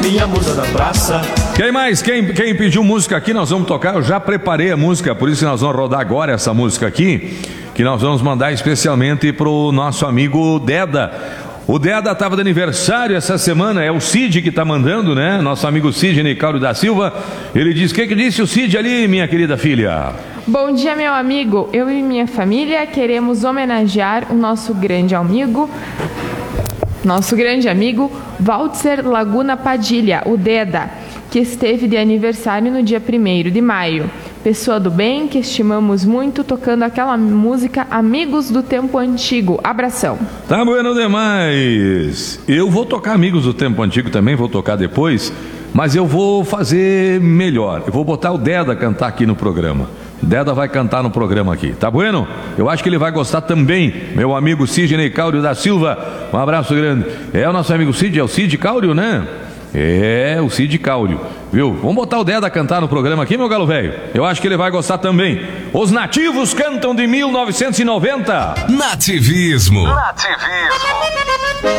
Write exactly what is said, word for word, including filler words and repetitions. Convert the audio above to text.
minha musa da praça. Quem mais? Quem, quem pediu música aqui, nós vamos tocar. Eu já preparei a música, por isso que nós vamos rodar agora essa música aqui, que nós vamos mandar especialmente pro nosso amigo Deda. O Deda estava de aniversário essa semana, é o Cid que está mandando, né? Nosso amigo Sidney Cauro da Silva. Ele diz, o que que disse o Cid ali, minha querida filha? Bom dia, meu amigo. Eu e minha família queremos homenagear o nosso grande amigo, nosso grande amigo Waltzer Laguna Padilha, o Deda, que esteve de aniversário no dia primeiro de maio. Pessoa do bem, que estimamos muito, tocando aquela música Amigos do Tempo Antigo. Abração. Tá bueno demais. Eu vou tocar Amigos do Tempo Antigo também, vou tocar depois, mas eu vou fazer melhor. Eu vou botar o Deda cantar aqui no programa. Deda vai cantar no programa aqui, tá bueno? Eu acho que ele vai gostar também, meu amigo Sidney Cáurio da Silva. Um abraço grande. É o nosso amigo Cid, é o Cid Cáurio, né? É, o Cid Cáurio, viu? Vamos botar o Deda cantar no programa aqui, meu galo velho. Eu acho que ele vai gostar também. Os Nativos cantam de mil novecentos e noventa. Nativismo. Nativismo.